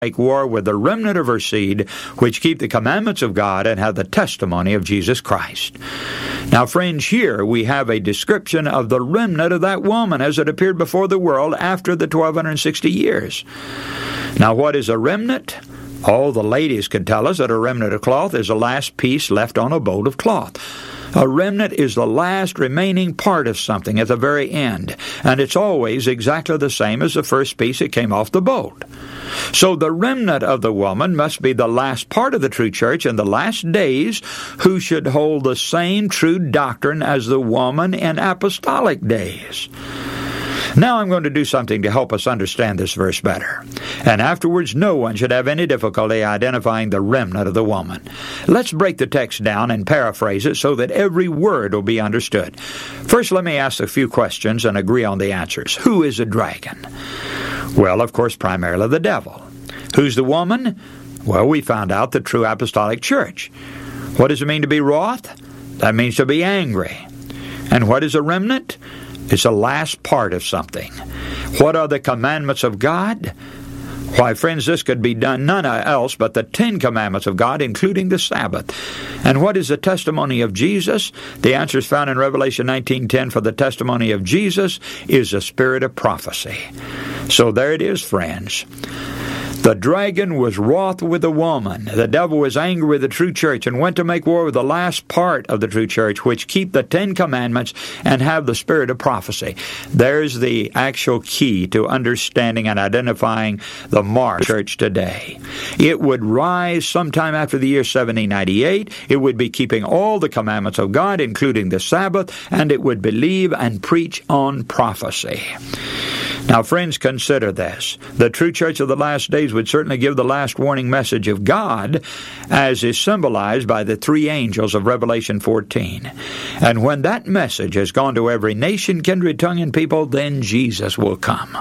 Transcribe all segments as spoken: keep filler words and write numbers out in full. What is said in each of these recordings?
make war with the remnant of her seed, which keep the commandments of God and have the testimony of Jesus Christ. Now, friends, here we have a description of the remnant of that woman as it appeared before the world after the twelve sixty years. Now, what is a remnant? All the ladies can tell us that a remnant of cloth is the last piece left on a bolt of cloth. A remnant is the last remaining part of something at the very end, and it's always exactly the same as the first piece that came off the bolt. So the remnant of the woman must be the last part of the true church in the last days, who should hold the same true doctrine as the woman in apostolic days. Now I'm going to do something to help us understand this verse better. And afterwards, no one should have any difficulty identifying the remnant of the woman. Let's break the text down and paraphrase it so that every word will be understood. First, let me ask a few questions and agree on the answers. Who is a dragon? Well, of course, primarily the devil. Who's the woman? Well, we found out the true apostolic church. What does it mean to be wroth? That means to be angry. And what is a remnant? It's the last part of something. What are the commandments of God? Why, friends, this could be done none else but the Ten Commandments of God, including the Sabbath. And what is the testimony of Jesus? The answer is found in Revelation nineteen ten. For the testimony of Jesus is the spirit of prophecy. So there it is, friends. The dragon was wroth with the woman. The devil was angry with the true church and went to make war with the last part of the true church, which keep the Ten Commandments and have the spirit of prophecy. There's the actual key to understanding and identifying the mark church today. It would rise sometime after the year seventeen ninety-eight. It would be keeping all the commandments of God, including the Sabbath, and it would believe and preach on prophecy. Now, friends, consider this. The true church of the last days would certainly give the last warning message of God, as is symbolized by the three angels of Revelation fourteen. And when that message has gone to every nation, kindred, tongue, and people, then Jesus will come.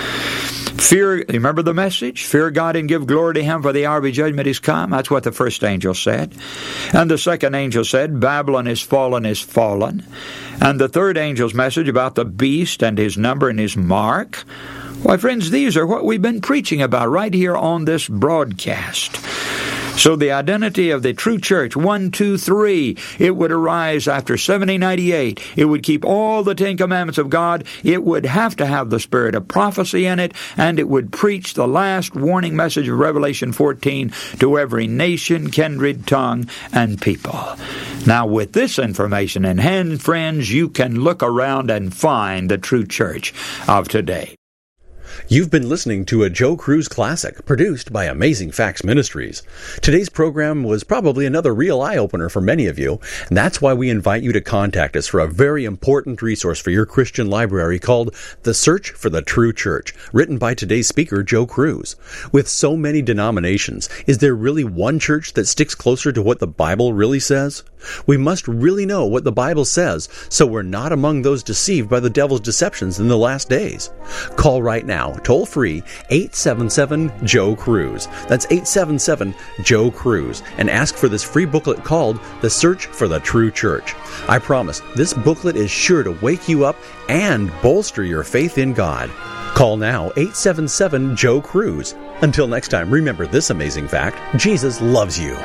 Fear, remember the message? Fear God and give glory to Him, for the hour of His judgment is come. That's what the first angel said. And the second angel said, Babylon is fallen, is fallen. And the third angel's message about the beast and his number and his mark. Why, friends, these are what we've been preaching about right here on this broadcast. So the identity of the true church, one, two, three, it would arise after seventeen ninety-eight. It would keep all the Ten Commandments of God. It would have to have the spirit of prophecy in it, and it would preach the last warning message of Revelation fourteen to every nation, kindred, tongue, and people. Now, with this information in hand, friends, you can look around and find the true church of today. You've been listening to a Joe Cruz Classic, produced by Amazing Facts Ministries. Today's program was probably another real eye-opener for many of you, and that's why we invite you to contact us for a very important resource for your Christian library called The Search for the True Church, written by today's speaker, Joe Cruz. With so many denominations, is there really one church that sticks closer to what the Bible really says? We must really know what the Bible says, so we're not among those deceived by the devil's deceptions in the last days. Call right now, toll free, eight seven seven, Joe Cruz. That's eight seven seven, Joe Cruz, and ask for this free booklet called The Search for the True Church. I promise, this booklet is sure to wake you up and bolster your faith in God. Call now, eight seven seven, Joe Cruz. Until next time, remember this amazing fact: Jesus loves you.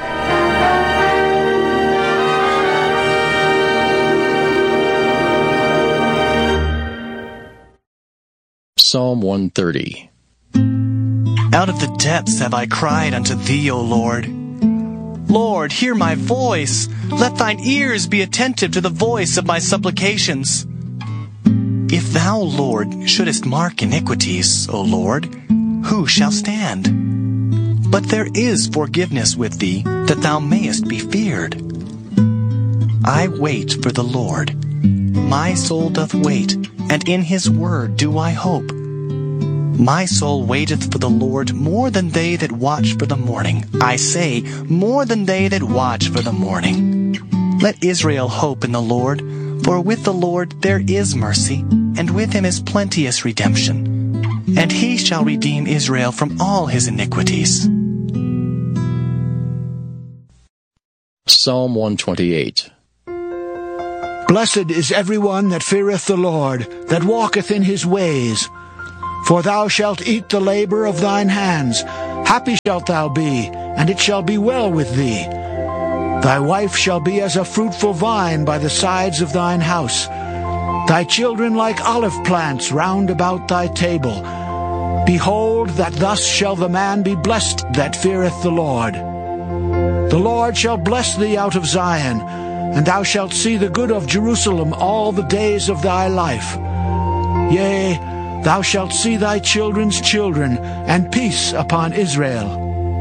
Psalm one thirty. Out of the depths have I cried unto Thee, O Lord. Lord, hear my voice. Let Thine ears be attentive to the voice of my supplications. If Thou, Lord, shouldest mark iniquities, O Lord, who shall stand? But there is forgiveness with Thee, that Thou mayest be feared. I wait for the Lord. My soul doth wait, and in His word do I hope. My soul waiteth for the Lord more than they that watch for the morning. I say, more than they that watch for the morning. Let Israel hope in the Lord, for with the Lord there is mercy, and with Him is plenteous redemption. And He shall redeem Israel from all his iniquities. Psalm one twenty-eight. Blessed is every one that feareth the Lord, that walketh in His ways. For Thou shalt eat the labor of Thine hands. Happy shalt thou be, and it shall be well with thee. Thy wife shall be as a fruitful vine by the sides of thine house, thy children like olive plants round about thy table. Behold, that thus shall the man be blessed that feareth the Lord. The Lord shall bless thee out of Zion, and thou shalt see the good of Jerusalem all the days of thy life. Yea, thou shalt see thy children's children, and peace upon Israel.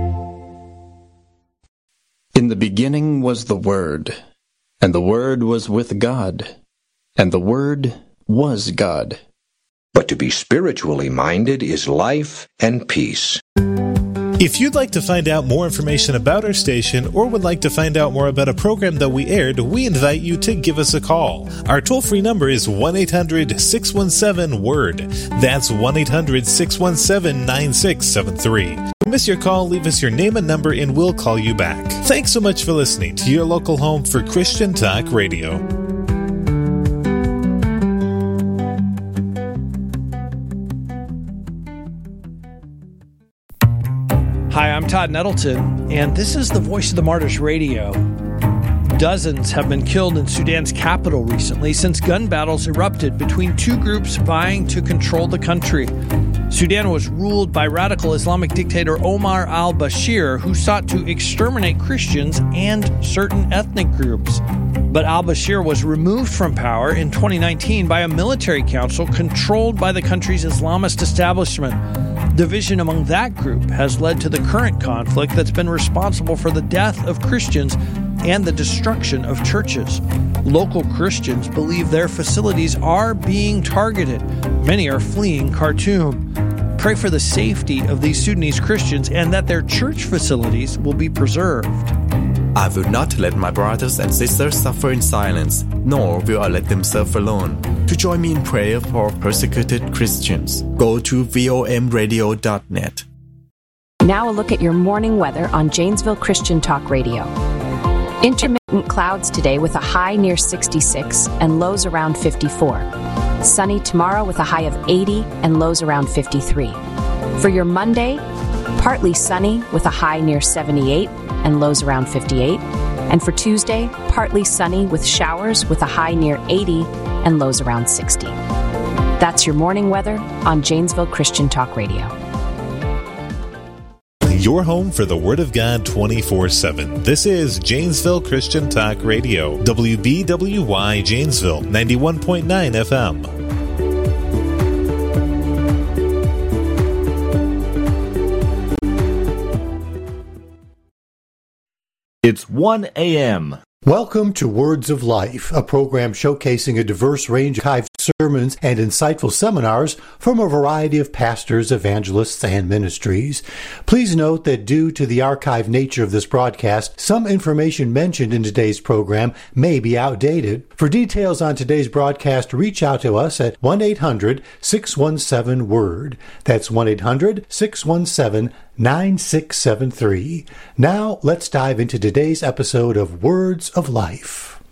In the beginning was the Word, and the Word was with God, and the Word was God. But to be spiritually minded is life and peace. If you'd like to find out more information about our station or would like to find out more about a program that we aired, we invite you to give us a call. Our toll-free number is one eight hundred six one seven word. That's one eight hundred six one seven nine six seven three. If you miss your call, leave us your name and number and we'll call you back. Thanks so much for listening to your local home for Christian Talk Radio. Hi, I'm Todd Nettleton, and this is the Voice of the Martyrs Radio. Dozens have been killed in Sudan's capital recently since gun battles erupted between two groups vying to control the country. Sudan was ruled by radical Islamic dictator Omar al-Bashir, who sought to exterminate Christians and certain ethnic groups. But al-Bashir was removed from power in twenty nineteen by a military council controlled by the country's Islamist establishment. Division among that group has led to the current conflict that's been responsible for the death of Christians and the destruction of churches. Local Christians believe their facilities are being targeted. Many are fleeing Khartoum. Pray for the safety of these Sudanese Christians and that their church facilities will be preserved. I will not let my brothers and sisters suffer in silence, nor will I let them suffer alone. To join me in prayer for persecuted Christians, go to V O M radio dot net. Now a look at your morning weather on Janesville Christian Talk Radio. Intermittent clouds today with a high near sixty-six and lows around fifty-four. Sunny tomorrow with a high of eighty and lows around fifty-three. For your Monday, partly sunny with a high near seventy-eight and lows around fifty-eight. And for Tuesday, partly sunny with showers with a high near eighty and lows around sixty. That's your morning weather on Janesville Christian Talk Radio. Your home for the Word of God twenty-four seven. This is Janesville Christian Talk Radio, W B W Y Janesville, ninety-one point nine F M. It's one a.m. Welcome to Words of Life, a program showcasing a diverse range of archived sermons and insightful seminars from a variety of pastors, evangelists, and ministries. Please note that due to the archived nature of this broadcast, some information mentioned in today's program may be outdated. For details on today's broadcast, reach out to us at one eight hundred six one seven word. That's one eight hundred six one seven nine six seven three. Now, let's dive into today's episode of Words of Life.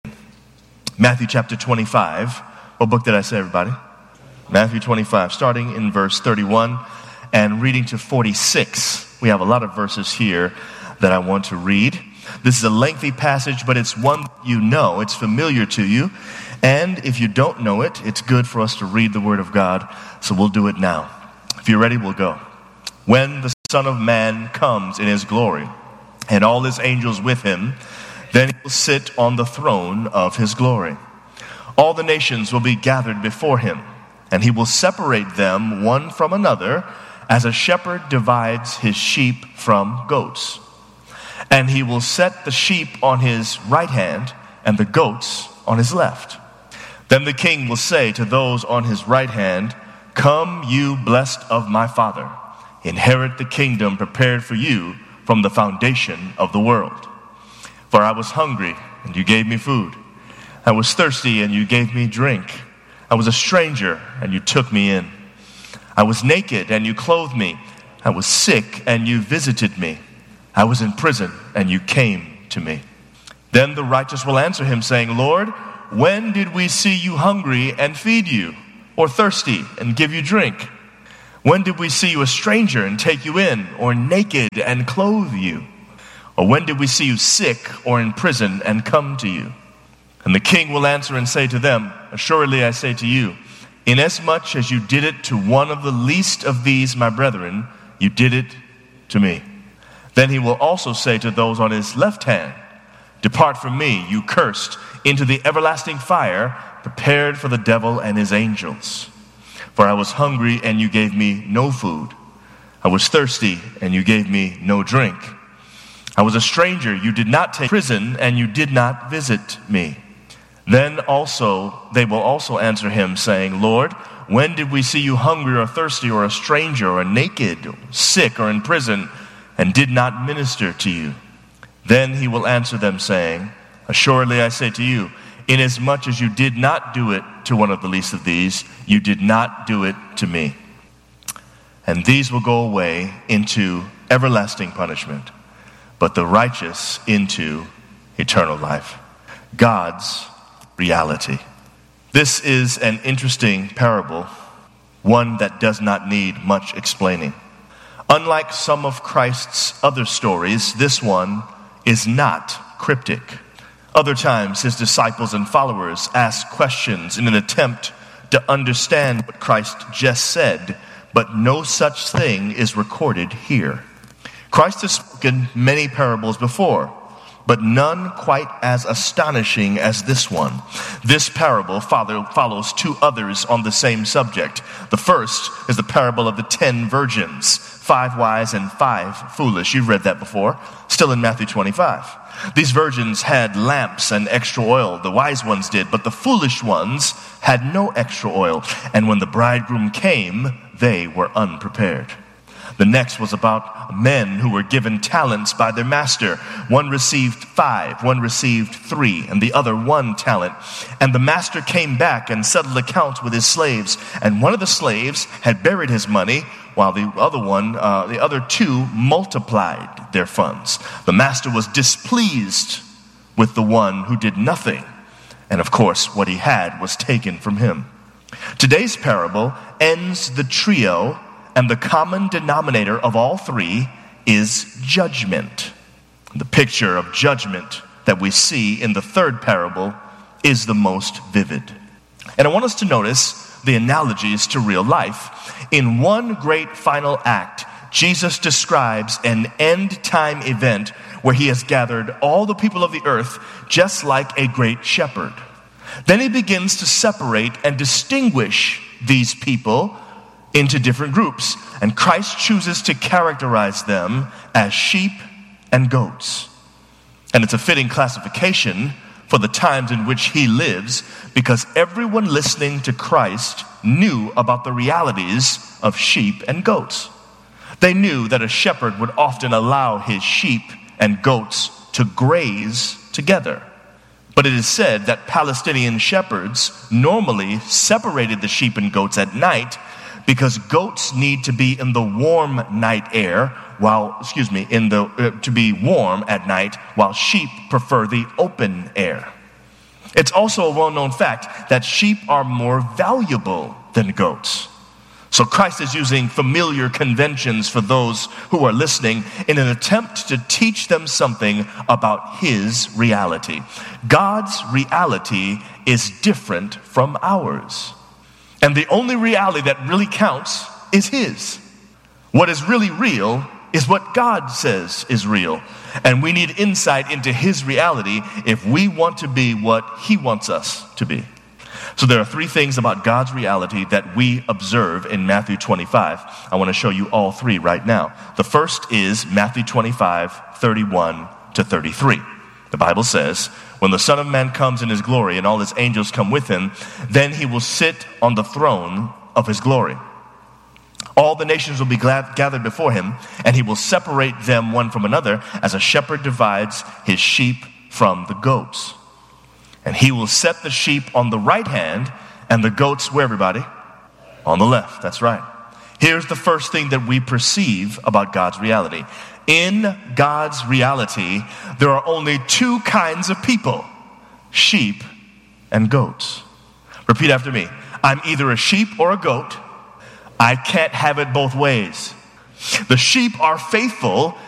Matthew chapter twenty-five. What book did I say, everybody? Matthew twenty-five, starting in verse thirty-one and reading to forty-six. We have a lot of verses here that I want to read. This is a lengthy passage, but it's one you know. It's familiar to you. And if you don't know it, it's good for us to read the Word of God. So we'll do it now. If you're ready, we'll go. When the Son of Man comes in his glory, and all his angels with him, then he will sit on the throne of his glory. All the nations will be gathered before him, and he will separate them one from another, as a shepherd divides his sheep from goats. And he will set the sheep on his right hand, and the goats on his left. Then the king will say to those on his right hand, "Come, you blessed of my Father, inherit the kingdom prepared for you from the foundation of the world. For I was hungry, and you gave me food. I was thirsty, and you gave me drink. I was a stranger, and you took me in. I was naked, and you clothed me. I was sick, and you visited me. I was in prison, and you came to me." Then the righteous will answer him, saying, "Lord, when did we see you hungry and feed you, or thirsty and give you drink? When did we see you a stranger and take you in, or naked and clothe you? Or when did we see you sick or in prison and come to you?' And the king will answer and say to them, 'Assuredly I say to you, inasmuch as you did it to one of the least of these my brethren, you did it to me.' Then he will also say to those on his left hand, 'Depart from me, you cursed, into the everlasting fire, prepared for the devil and his angels. For I was hungry, and you gave me no food. I was thirsty, and you gave me no drink. I was a stranger, you did not take prison, and you did not visit me.' Then also they will also answer him, saying, 'Lord, when did we see you hungry or thirsty or a stranger or naked, or sick or in prison, and did not minister to you?' Then he will answer them, saying, 'Assuredly I say to you, inasmuch as you did not do it to one of the least of these, you did not do it to me.' And these will go away into everlasting punishment, but the righteous into eternal life." God's reality. This is an interesting parable, one that does not need much explaining. Unlike some of Christ's other stories, this one is not cryptic. Other times, his disciples and followers ask questions in an attempt to understand what Christ just said, but no such thing is recorded here. Christ has spoken many parables before, but none quite as astonishing as this one. This parable follows two others on the same subject. The first is the parable of the ten virgins, five wise and five foolish. You've read that before, still in Matthew twenty-five. These virgins had lamps and extra oil. The wise ones did, but the foolish ones had no extra oil. And when the bridegroom came, they were unprepared. The next was about men who were given talents by their master. One received five, one received three, and the other one talent. And the master came back and settled accounts with his slaves. And one of the slaves had buried his money, while the other one, uh, the other two multiplied their funds. The master was displeased with the one who did nothing. And of course, what he had was taken from him. Today's parable ends the trio, and the common denominator of all three is judgment. The picture of judgment that we see in the third parable is the most vivid. And I want us to notice the analogies to real life. In one great final act, Jesus describes an end-time event where he has gathered all the people of the earth just like a great shepherd. Then he begins to separate and distinguish these people into different groups, and Christ chooses to characterize them as sheep and goats. And it's a fitting classification for the times in which he lives, because everyone listening to Christ knew about the realities of sheep and goats. They knew that a shepherd would often allow his sheep and goats to graze together. But it is said that Palestinian shepherds normally separated the sheep and goats at night, because goats need to be in the warm night air, while, excuse me, in the uh, to be warm at night, while sheep prefer the open air. It's also a well-known fact that sheep are more valuable than goats. So Christ is using familiar conventions for those who are listening in an attempt to teach them something about his reality. God's reality is different from ours. And the only reality that really counts is his. What is really real is what God says is real. And we need insight into his reality if we want to be what he wants us to be. So there are three things about God's reality that we observe in Matthew twenty-five. I want to show you all three right now. The first is Matthew twenty-five, thirty-one to thirty-three. The Bible says, "When the Son of Man comes in his glory and all his angels come with him, then he will sit on the throne of his glory. All the nations will be glad, gathered before him, and he will separate them one from another as a shepherd divides his sheep from the goats. And he will set the sheep on the right hand and the goats, where everybody? On the left, that's right. Here's the first thing that we perceive about God's reality. In God's reality, there are only two kinds of people, sheep and goats. Repeat after me. I'm either a sheep or a goat. I can't have it both ways. The sheep are faithful